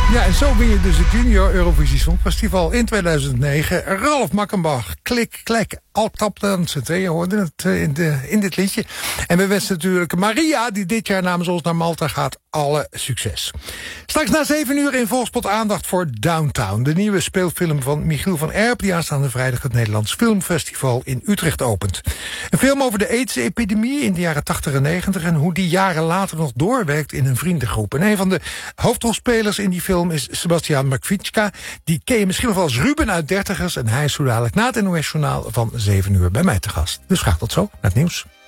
Ja, en zo win je dus het Junior Eurovisie Songfestival in 2009. Ralf Makkenbach, klik, klek, al tapdansend. Je hoorde het in dit liedje. En we wensen natuurlijk Maria, die dit jaar namens ons naar Malta gaat, alle succes. Straks na 7 uur in Volkspot aandacht voor Downtown. De nieuwe speelfilm van Michiel van Erp, die aanstaande vrijdag het Nederlands Filmfestival in Utrecht opent. Een film over de AIDS-epidemie in de jaren 80 en 90... en hoe die jaren later nog doorwerkt in een vriendengroep. En een van de hoofdrolspelers in die film is Sebastian Makwitschka. Die ken je misschien nog wel als Ruben uit Dertigers. En hij is zo dadelijk na het NOS-journaal van 7 uur bij mij te gast. Dus graag tot zo, naar het nieuws.